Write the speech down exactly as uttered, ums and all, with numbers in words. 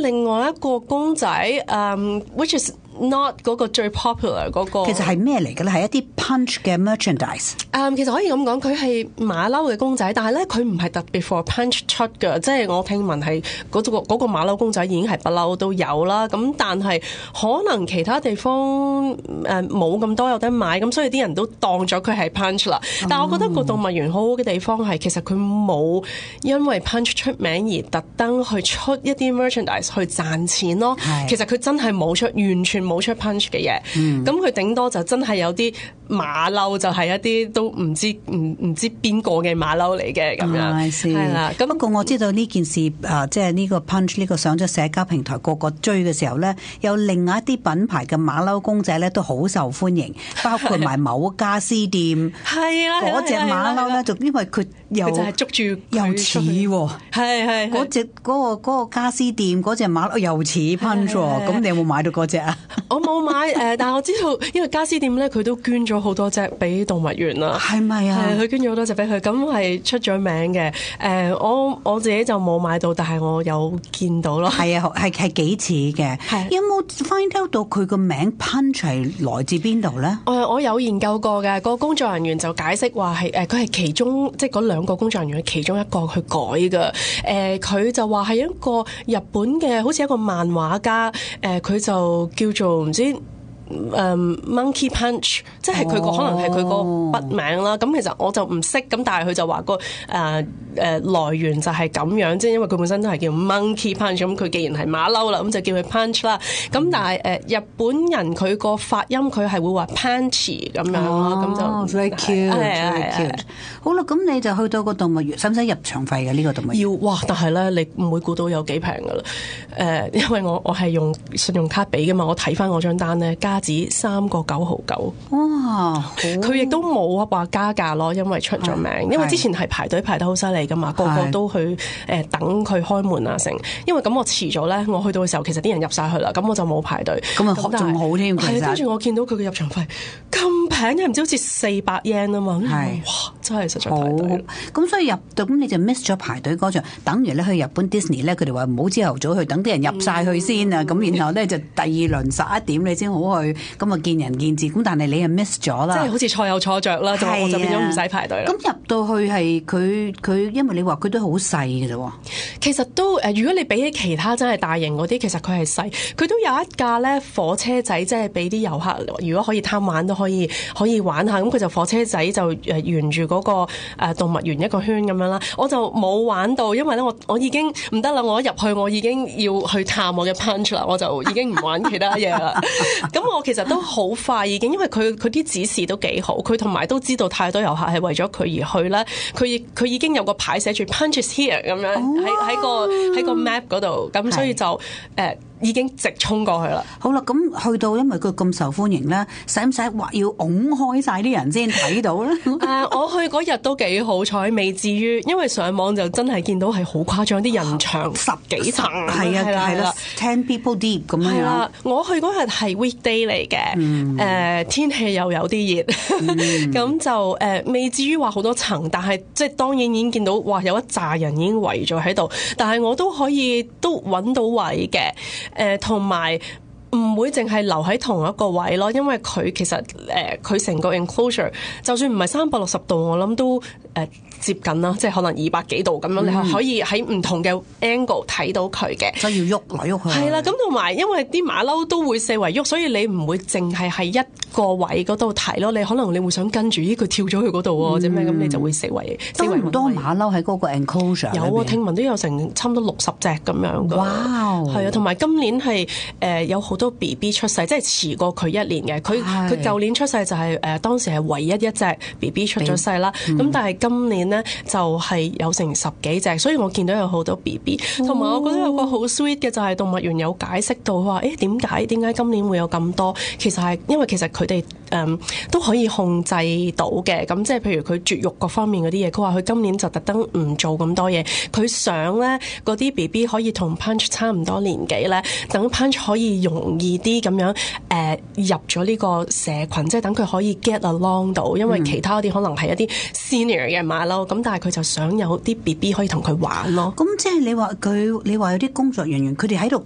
另外一個公仔，嗯、um,，which is not 嗰個最 popular 嗰個。 其實係咩嚟嘅咧？係一啲 Punch 嘅 merchandise。 嗯，其實可以咁講，佢係馬騮嘅公仔，但係咧佢唔係特別 for Punch 出嘅，即係我聽聞係嗰個嗰個馬騮公仔已經係不嬲都有啦。咁但係可能其他地方誒冇咁多有得買，咁所以啲人都當咗佢係 Punch 啦。但係我覺得個動物園好好嘅地方係，其實佢冇因為 Punch 出名而特登去出一啲 merchandise 去賺錢咯。其實佢真係冇出，完全冇出 Punch 嘅嘢。咁佢頂多就真係有啲馬騮，就係一啲都唔知唔唔知邊個嘅馬騮嚟嘅咁樣。係啦。咁不過我知道呢件事啊，即係呢個 Punch 呢個上咗社交平台個個追嘅時候咧，有另外一啲品牌嘅馬騮公仔咧都好受歡迎，包括埋某家私店。 係啊， 嗰隻馬騮咧就因為佢又就係捉住又似喎， 係係嗰隻嗰個嗰個家私店嗰隻馬騮又似 Punch 喎。咁你有冇買到嗰隻啊？ 我冇買誒，但係我知道，因為家私店咧佢都捐咗好多隻俾動物園啦。係咪啊？係佢捐咗好多隻俾佢，咁係出咗名嘅。誒，我我自己就冇買到，但係我有見到咯。 係啊，係係幾似嘅。有冇 find out 到佢個名 Punch 係來自邊度咧？ 誒，我有研究過嘅，個工作人員就解釋話係誒，佢係其中即係嗰兩個工作人員嘅其中一個去改嘅。誒，佢就話係一個日本嘅，好似一個漫畫家。誒，佢就叫做唔知。Um, Monkey Punch， 即係佢個可能係佢個筆名啦。咁、oh. 其實我就唔識，咁但係佢就話個誒誒來源就係咁樣，即係因為佢本身都係叫 Monkey Punch， 咁佢既然係馬騮啦，咁就叫佢 Punch 啦。咁、mm. 但係誒、呃、日本人佢個發音佢係會話 Punchy 咁樣咯，咁、oh, 就 very cute， 係啊係啊。 好啦，咁你就去到個動物園，使唔使入場費嘅呢個動物園？ 要哇！但係咧，你唔會估到有幾平噶啦。誒、呃，因為我我係用信用卡俾噶嘛，我睇翻我張單咧，加紙三個九毫九。哇！佢亦都冇話加價咯，因為出咗名。因為之前係排隊排得好犀利噶嘛，個個都去誒、呃、等佢開門啊成。因為咁我遲咗咧，我去到嘅時候其實啲人入晒去啦，咁我就冇排隊。咁啊仲好添，係跟住我見到佢嘅入場費咁平，又唔知好似四百 yen 啊嘛。係哇，真係實在太抵。 咁所以入到咁你就 miss 咗排隊嗰場，等於咧去日本 Disney 咧，佢哋話唔好朝頭早去，等啲人入晒去先啊，咁、嗯、然後咧就第二輪十一點你先好去，咁啊見仁見智。咁但係你係 miss 咗啦，即係好似錯有錯着啦，就我就變咗唔使排隊啦。咁入到去係佢佢，因為你話佢都好細嘅啫喎。其實都誒，如果你比起其他真係大型嗰啲，其實佢係細，佢都有一架咧火車仔，即係俾啲遊客如果可以貪玩都可以可以玩下。咁佢就火車仔就誒沿住嗰個誒動物園一個圈咁樣啦。我就冇玩到，因為咧我我已經唔得啦，我一入去我已經要去探我嘅 Punch 啦，我就已經唔玩其他嘢啦。咁我其實都好快已經，因為佢佢啲指示都幾好，佢同埋都知道太多遊客係為咗佢而去啦。佢佢已經有個牌寫住 Punch is here 咁樣喺喺、哦、個喺個 map 嗰度，咁所以就誒。呃已經直衝過去啦。好啦，咁去到因為佢咁受歡迎咧，使唔使話要拱開晒啲人先睇到咧？誒、uh, 我去嗰日都幾好彩，未至於，因為上網就真係見到係好誇張，啲人牆十幾層，係啊係啦 ten people deep 咁樣。係啦，我去嗰日係 weekday 嚟嘅，誒、嗯呃、天氣又有啲熱，咁、嗯、就誒、呃、未至於話好多層，但係即係當然已經見到哇有一紮人已經圍咗喺度，但係我都可以都揾到位嘅。誒同埋唔會淨係留喺同一個位咯，因為佢其實誒佢成個 enclosure 就算唔係三百六十度，我諗都誒、呃、接近啦，即係可能二百幾度咁樣，嗯、你可以喺唔同嘅 angle 睇到佢嘅。所以要喐嚟喐去。係啦，咁同埋因為啲馬騮都會四圍喐，所以你唔會淨係喺一個位嗰度睇咯。你可能你會想跟住咦佢跳咗去嗰度喎，或者咩咁，你就會四圍四圍。多唔多馬騮喺嗰個 enclosure？有啊，聽聞都有成差唔多六十隻咁樣。哇！係啊，同埋今年係誒、呃、有好多 B B 出世，即係遲過佢一年嘅。佢佢舊年出世就係、是、誒、呃、當時係唯一一隻 B B 出咗世啦。咁、嗯、但係今年咧就係、是、有成十幾隻，所以我見到有好多 B B。同埋我覺得有個好 sweet 嘅就係動物園有解釋到話，誒點解點解今年會有咁多？其實係因為其實佢哋誒都可以控制到嘅。咁即係譬如佢絕育各方面嗰啲嘢，佢話佢今年就特登唔做咁多嘢。佢想咧嗰啲 B B 可以同 Punch 差唔多年紀咧，等 Punch 可以容易啲咁樣誒、呃、入咗呢個社群，即係等佢可以 get along 到，因為其他啲可能係一啲 senior 嘅馬騮，咁但係佢就想有啲 B B 可以同佢玩咯。咁即係你話佢，你話有啲工作人員佢哋喺度